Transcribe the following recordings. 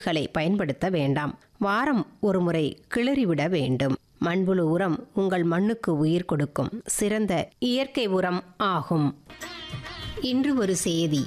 களை பயன்படுத்த வேண்டாம். வாரம் ஒரு முறை கிளறிவிட வேண்டும். மண்புழு உரம் உங்கள் மண்ணுக்கு உயிர் கொடுக்கும் சிறந்த இயற்கை உரம் ஆகும். இன்று ஒரு செய்தி.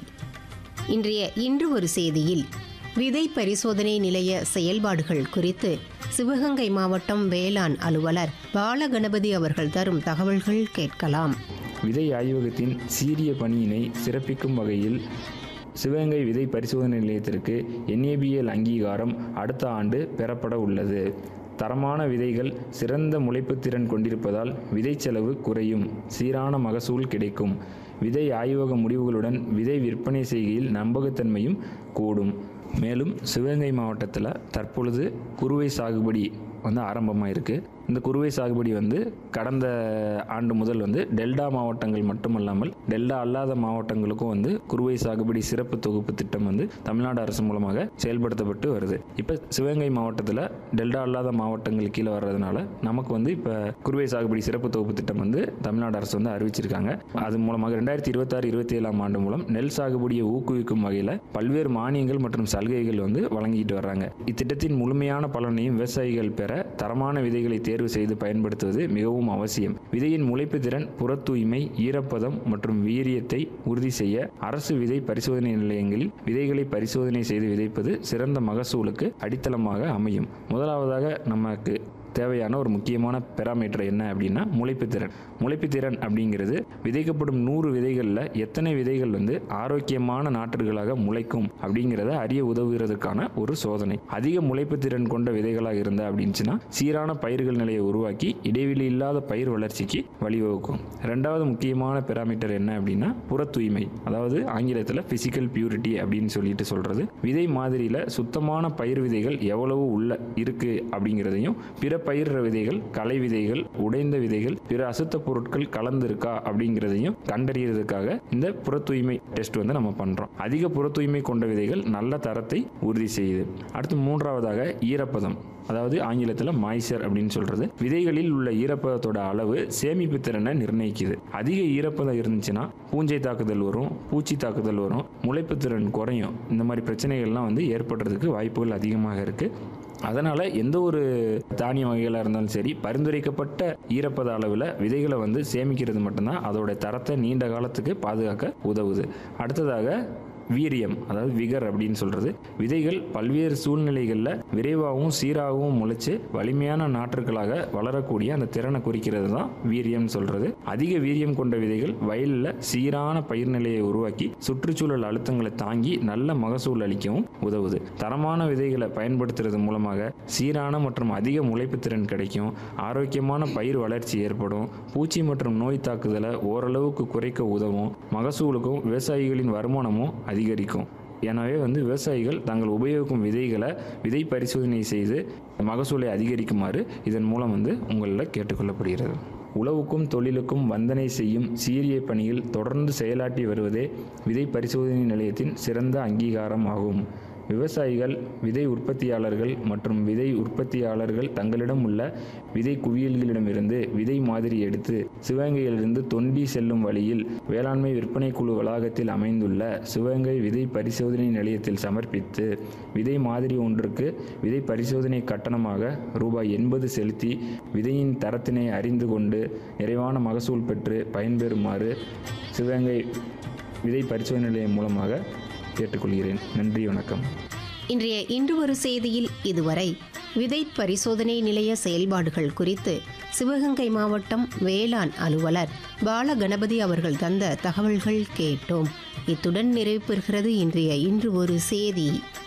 இன்று ஒரு செய்தியில் விதை பரிசோதனை நிலைய செயல்பாடுகள் குறித்து சிவகங்கை மாவட்டம் வேளாண் அலுவலர் பாலகணபதி அவர்கள் தரும் தகவல்கள் கேட்கலாம். விதை ஆய்வகத்தின் சீரிய பணியினை சிறப்பிக்கும் வகையில் சிவகங்கை விதை பரிசோதனை நிலையத்திற்கு NABL அங்கீகாரம் அடுத்த ஆண்டு பெறப்பட உள்ளது. தரமான விதைகள் சிறந்த முளைப்பு திறன் கொண்டிருப்பதால் விதை செலவு குறையும், சீரான மகசூல் கிடைக்கும். விதை ஆய்வக முடிவுகளுடன் விதை விற்பனை செய்கையில் நம்பகத்தன்மையும் கூடும். மேலும் சிவகங்கை மாவட்டத்தில் தற்பொழுது குறுவை சாகுபடி ஆரம்பமாக இருக்குது. இந்த குறுவை சாகுபடி கடந்த ஆண்டு முதல் டெல்டா மாவட்டங்கள் மட்டுமல்லாமல் டெல்டா அல்லாத மாவட்டங்களுக்கும் குறுவை சாகுபடி சிறப்பு தொகுப்பு திட்டம் தமிழ்நாடு அரசு மூலமாக செயல்படுத்தப்பட்டு வருது. இப்போ சிவகங்கை மாவட்டத்தில் டெல்டா அல்லாத மாவட்டங்கள் கீழே வர்றதுனால நமக்கு இப்போ குறுவை சாகுபடி சிறப்பு தொகுப்பு திட்டம் தமிழ்நாடு அரசு அறிவிச்சிருக்காங்க. அது மூலமாக 2026-27 ஆண்டு மூலம் நெல் சாகுபடியை ஊக்குவிக்கும் வகையில் பல்வேறு மானியங்கள் மற்றும் சலுகைகள் வழங்கிட்டு வர்றாங்க. இத்திட்டத்தின் முழுமையான பலனையும் விவசாயிகள் பெற தரமான விதைகளை தேர்வு செய்து பயன்படுத்துவது மிகவும் அவசியம். விதையின் முளைப்பு திறன், புற தூய்மை, ஈரப்பதம் மற்றும் வீரியத்தை உறுதி செய்ய அரசு விதை பரிசோதனை நிலையங்களில் விதைகளை பரிசோதனை செய்து விதைப்பது சிறந்த மகசூலுக்கு அடித்தளமாக அமையும். முதலாவதாக நமக்கு தேவையான ஒரு முக்கியமான பெராமீட்டர் என்ன அப்படின்னா முளைப்பு திறன். முளைப்பு திறன் அப்படிங்கிறது விதைக்கப்படும் 100 விதைகளில் எத்தனை விதைகள் ஆரோக்கியமான நாற்றுகளாக முளைக்கும் அப்படிங்கிறத அறிய உதவுகிறதுக்கான ஒரு சோதனை. அதிக முளைப்பு திறன் கொண்ட விதைகளாக இருந்தா அப்படின்னுச்சுன்னா சீரான பயிர்கள் நிலையை உருவாக்கி இடைவெளி இல்லாத பயிர் வளர்ச்சிக்கு வழிவகுக்கும். ரெண்டாவது முக்கியமான பெராமீட்டர் என்ன அப்படின்னா புற தூய்மை, அதாவது ஆங்கிலத்தில் பிசிக்கல் பியூரிட்டி அப்படின்னு சொல்றது. விதை மாதிரியில் சுத்தமான பயிர் விதைகள் எவ்வளவு உள்ள இருக்கு அப்படிங்கிறதையும், பிற பயிர் விதைகள், களை விதைகள், உடைந்த விதைகள், பிற அசுத்த பொருட்கள் கலந்திருக்கா அப்படிங்கிறதையும் கண்டறியறதுக்காக இந்த புற தூய்மை டெஸ்ட் நம்ம பண்றோம். அதிக புற தூய்மை கொண்ட விதைகள் நல்ல தரத்தை உறுதி செய்யுது. அடுத்து மூன்றாவதாக ஈரப்பதம், அதாவது ஆங்கிலத்தில் மாய்ச்சர் அப்படின்னு சொல்றது. விதைகளில் உள்ள ஈரப்பதத்தோட அளவு சேமிப்பு திறனை நிர்ணயிக்குது. அதிக ஈரப்பதம் இருந்துச்சுன்னா பூஞ்சை தாக்குதல் வரும், பூச்சி தாக்குதல் வரும், முளைப்பு திறன் குறையும். இந்த மாதிரி பிரச்சனைகள்லாம் ஏற்படுறதுக்கு வாய்ப்புகள் அதிகமாக இருக்கு. அதனால் எந்த ஒரு தானிய வகைகளாக இருந்தாலும் சரி, பரிந்துரைக்கப்பட்ட ஈரப்பத அளவில் விதைகளை சேமிக்கிறது மட்டும்தான் அதோட தரத்தை நீண்ட காலத்துக்கு பாதுகாக்க உதவுது. அடுத்ததாக வீரியம், அதாவது விகர் அப்படின்னு சொல்றது. விதைகள் பல்வேறு சூழ்நிலைகளில் விரைவாகவும் சீராகவும் முளைச்சு வலிமையான நாற்றுகளாக வளரக்கூடிய அந்த திறனை குறிக்கிறது தான் வீரியம் சொல்றது. அதிக வீரியம் கொண்ட விதைகள் வயலில் சீரான பயிர் நிலையை உருவாக்கி சுற்றுச்சூழல் அழுத்தங்களை தாங்கி நல்ல மகசூல் அளிக்கவும் உதவுது. தரமான விதைகளை பயன்படுத்துறது மூலமாக சீரான மற்றும் அதிக முளைப்பு திறன் கிடைக்கும், ஆரோக்கியமான பயிர் வளர்ச்சி ஏற்படும், பூச்சி மற்றும் நோய் தாக்குதலை ஓரளவுக்கு குறைக்க உதவும், மகசூலுக்கும் விவசாயிகளின் வருமானமும் அதிகரிக்கும். எனவே விவசாயிகள் தாங்கள் உபயோகிக்கும் விதைகளை விதை பரிசோதனை செய்து மகசூலை அதிகரிக்குமாறு இதன் மூலம் உங்களில் கேட்டுக்கொள்ளப்படுகிறது. உழவுக்கும் தொழிலுக்கும் வந்தனை செய்யும் சீரிய பணியில் தொடர்ந்து செயலாற்றி வருவதே விதை பரிசோதனை நிலையத்தின் சிறந்த அங்கீகாரம் ஆகும். விவசாயிகள், விதை உற்பத்தியாளர்கள் மற்றும் விதை உற்பத்தியாளர்கள் தங்களிடம் உள்ள விதை குவியல்களிடமிருந்து விதை மாதிரி எடுத்து சிவகங்கையிலிருந்து தொண்டி செல்லும் வழியில் வேளாண்மை விற்பனை குழு வளாகத்தில் அமைந்துள்ள சிவகங்கை விதை பரிசோதனை நிலையத்தில் சமர்ப்பித்து விதை மாதிரி ஒன்றுக்கு விதை பரிசோதனை கட்டணமாக ரூபாய் 80 செலுத்தி விதையின் தரத்தினை அறிந்து கொண்டு நிறைவான மகசூல் பெற்று பயன்பெறுமாறு சிவகங்கை விதை பரிசோதனை நிலையம் மூலமாக கேட்டுக்கொள்கிறேன். நன்றி, வணக்கம். இன்று ஒரு செய்தியில் இதுவரை விதை பரிசோதனை நிலைய செயல்பாடுகள் குறித்து சிவகங்கை மாவட்டம் வேளாண் அலுவலர் பாலகணபதி அவர்கள் தந்த தகவல்கள் கேட்டோம். இத்துடன் நிறைவு பெறுகிறது இன்று ஒரு செய்தி.